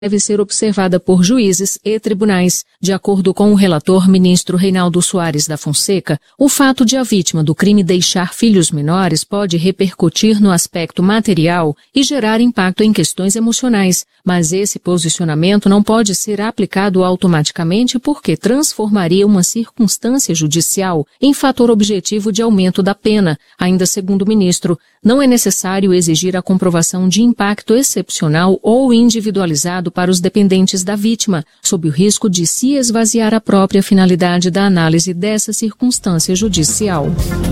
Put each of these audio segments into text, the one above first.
deve ser observada por juízes e tribunais. De acordo com o relator ministro Reinaldo Soares da Fonseca, o fato de a vítima do crime deixar filhos menores pode repercutir no aspecto material e gerar impacto em questões emocionais, mas esse posicionamento não pode ser aplicado automaticamente porque transformaria uma circunstância judicial em fator objetivo de aumento da pena. Ainda segundo o ministro, não é necessário exigir a comprovação de impacto excepcional ou individualizado para os dependentes da vítima, sob o risco de se esvaziar a própria finalidade da análise dessa circunstância judicial.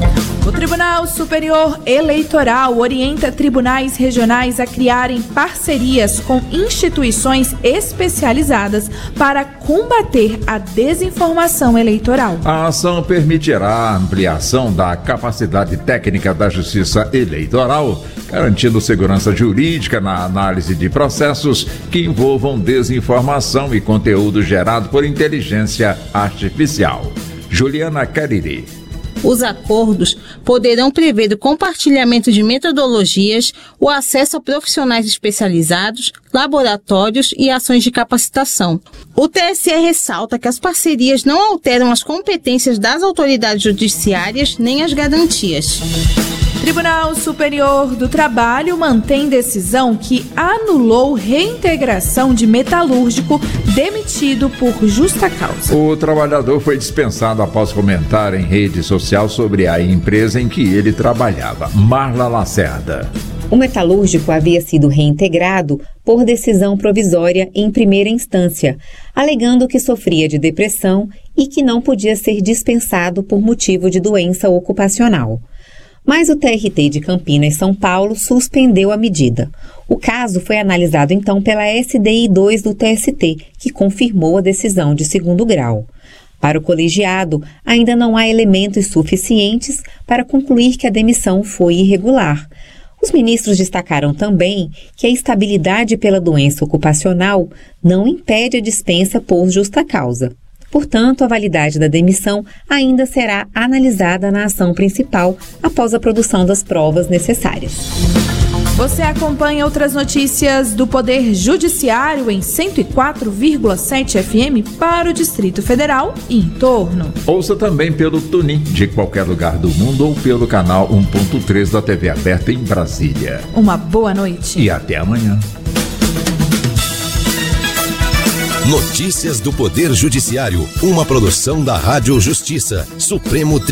O Tribunal Superior Eleitoral orienta tribunais regionais a criarem parcerias com instituições especializadas para combater a desinformação eleitoral. A ação permitirá a ampliação da capacidade técnica da Justiça Eleitoral, garantindo segurança jurídica na análise de processos que envolvam desinformação e conteúdo gerado por inteligência artificial. Juliana Cariri. Os acordos poderão prever o compartilhamento de metodologias, o acesso a profissionais especializados, laboratórios e ações de capacitação. O TSE ressalta que as parcerias não alteram as competências das autoridades judiciárias nem as garantias. Tribunal Superior do Trabalho mantém decisão que anulou reintegração de metalúrgico demitido por justa causa. O trabalhador foi dispensado após comentar em rede social sobre a empresa em que ele trabalhava. Marla Lacerda. O metalúrgico havia sido reintegrado por decisão provisória em primeira instância, alegando que sofria de depressão e que não podia ser dispensado por motivo de doença ocupacional. Mas o TRT de Campinas, São Paulo, suspendeu a medida. O caso foi analisado então pela SDI 2 do TST, que confirmou a decisão de segundo grau. Para o colegiado, ainda não há elementos suficientes para concluir que a demissão foi irregular. Os ministros destacaram também que a estabilidade pela doença ocupacional não impede a dispensa por justa causa. Portanto, a validade da demissão ainda será analisada na ação principal após a produção das provas necessárias. Você acompanha outras notícias do Poder Judiciário em 104,7 FM para o Distrito Federal e em torno. Ouça também pelo TuneIn de qualquer lugar do mundo ou pelo canal 1.3 da TV aberta em Brasília. Uma boa noite. E até amanhã. Notícias do Poder Judiciário, uma produção da Rádio Justiça, Supremo